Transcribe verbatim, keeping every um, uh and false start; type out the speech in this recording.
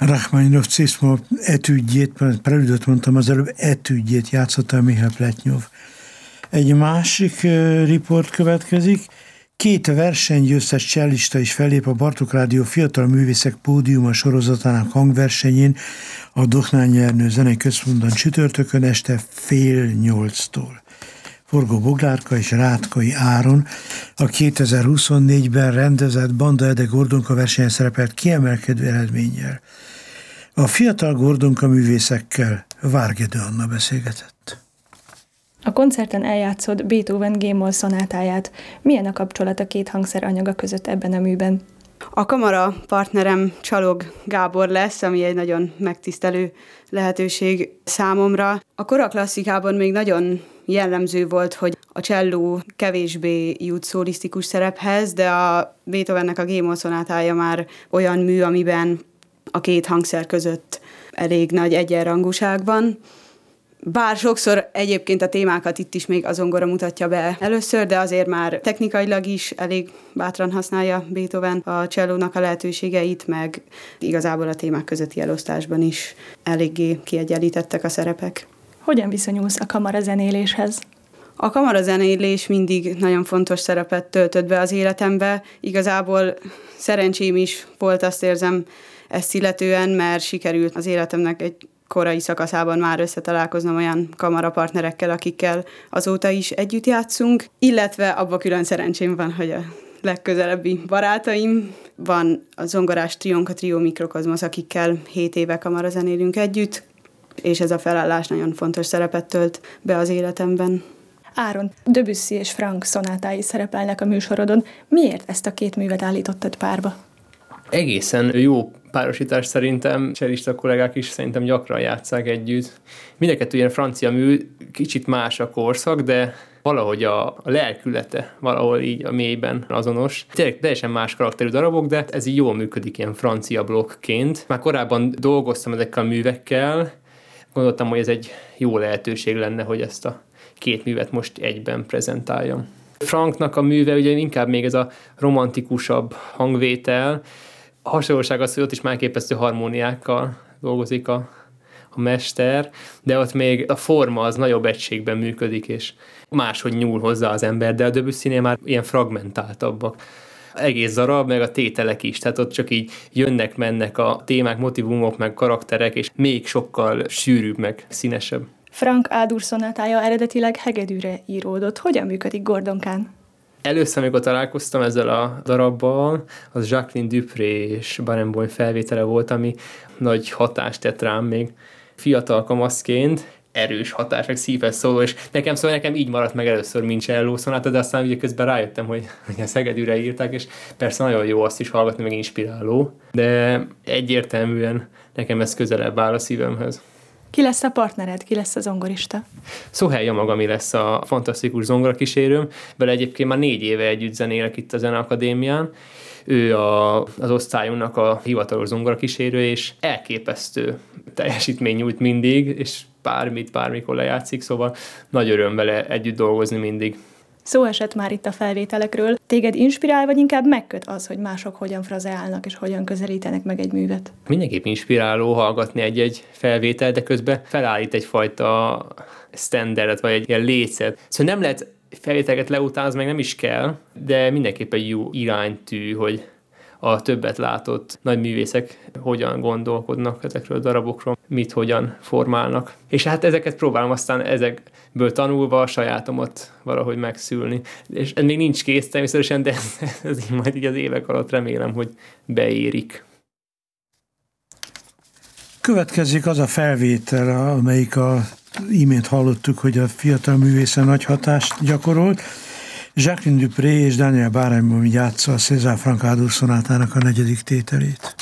Rachmaninov-Cizmo etüdjét, prelüdöt mondtam az előbb, etüdjét játszotta Mihály Pletnyov. Egy másik uh, riport következik. Két versenygyőztes csellista is fellép a Bartók Rádió Fiatal Művészek Pódiuma sorozatának hangversenyén a Dohnányi Ernő Zenei Központban csütörtökön este fél nyolctól. Forgó Boglárka és Rátkai Áron a kétezer-huszonnégyben rendezett Banda Ede Gordonka versenyen szerepelt kiemelkedő eredménnyel. A fiatal Gordonka művészekkel Várgedő Anna beszélgetett. A koncerten eljátszott Beethoven G-moll szonátáját. Milyen a kapcsolat a két hangszer anyaga között ebben a műben? A kamara partnerem Csalog Gábor lesz, ami egy nagyon megtisztelő lehetőség számomra. A kora klasszikában még nagyon jellemző volt, hogy a cselló kevésbé jut szólisztikus szerephez, de a Beethovennek a G-moll szonátája már olyan mű, amiben a két hangszer között elég nagy egyenrangúság van. Bár sokszor egyébként a témákat itt is még a zongora mutatja be először, de azért már technikailag is elég bátran használja Beethoven a csellónak a lehetőségeit, meg igazából a témák közötti elosztásban is eléggé kiegyenlítettek a szerepek. Hogyan viszonyulsz a kamarazenéléshez? A kamarazenélés mindig nagyon fontos szerepet töltött be az életembe. Igazából szerencsém is volt, azt érzem, ezt illetően, mert sikerült az életemnek egy korai szakaszában már összetalálkoznom olyan kamarapartnerekkel, akikkel azóta is együtt játszunk, illetve abban külön szerencsém van, hogy a legközelebbi barátaim, van a zongorás triónk, a Trio Mikrokozmosz, akikkel hét éve kamarazenélünk együtt, és ez a felállás nagyon fontos szerepet tölt be az életemben. Áron, Debussy és Franck szonátái szerepelnek a műsorodon. Miért ezt a két művet állítottad párba? Egészen jó párosítás szerintem, cselista kollégák is szerintem gyakran játsszák együtt. Mindeket ilyen francia mű, kicsit más a korszak, de valahogy a, a lelkülete valahol így a mélyben azonos. Tényleg teljesen más karakterű darabok, de ez így jól működik ilyen francia blokkként. Már korábban dolgoztam ezekkel a művekkel, gondoltam, hogy ez egy jó lehetőség lenne, hogy ezt a két művet most egyben prezentáljam. Francknak a műve ugye inkább még ez a romantikusabb hangvétel. A hasonlóság az, hogy ott is másképpesztő harmóniákkal dolgozik a, a mester, de ott még a forma az nagyobb egységben működik, és máshogy nyúl hozzá az ember, de a Debussynél már ilyen fragmentáltabbak. Egész darab, meg a tételek is, tehát ott csak így jönnek, mennek a témák, motivumok, meg karakterek, és még sokkal sűrűbb, meg színesebb. Franck A-dur szonátája eredetileg hegedűre íródott. Hogyan működik Gordonkán? Először, amikor találkoztam ezzel a darabbal, az Jacqueline Dupré és Barenboim felvétele volt, ami nagy hatást tett rám még fiatal kamaszként, erős hatás, meg szívhez szóló, és nekem szóval nekem így maradt meg először, mint cselló szonáta, de aztán ugye közben rájöttem, hogy, hogy a hegedűre írták, és persze nagyon jó azt is hallgatni, meg inspiráló, de egyértelműen nekem ez közelebb áll a szívemhez. Ki lesz a partnered? Ki lesz a zongorista? Sohei Yamagami lesz a fantasztikus zongorakísérőm, vele egyébként már négy éve együtt zenélek itt a Zeneakadémián. Ő a, az osztályunknak a hivatalos zongorakísérő, és elképesztő teljesítmény nyújt mindig, és bármit, bármikor lejátszik, szóval nagy öröm vele együtt dolgozni mindig. Szó esett már itt a felvételekről. Téged inspirál, vagy inkább megköt az, hogy mások hogyan frazeálnak, és hogyan közelítenek meg egy művet? Mindenképp inspiráló hallgatni egy-egy felvétel, de közben felállít egyfajta standardet, vagy egy ilyen lécet. Szóval nem lehet felvételeket leutánozni, meg nem is kell, de mindenképpen jó iránytű, hogy a többet látott nagy művészek hogyan gondolkodnak ezekről a darabokról, mit hogyan formálnak. És hát ezeket próbálom aztán ezekből tanulva a sajátomat valahogy megszülni. És ez még nincs kész természetesen, de ez, ez így majd így az évek alatt remélem, hogy beérik. Következik az a felvétel, amelyik a imént hallottuk, hogy a fiatal művészen nagy hatást gyakorolt. Jacqueline Dupré és Daniel Barenboim játsza a César Franck A-dur szonátának a negyedik tételét.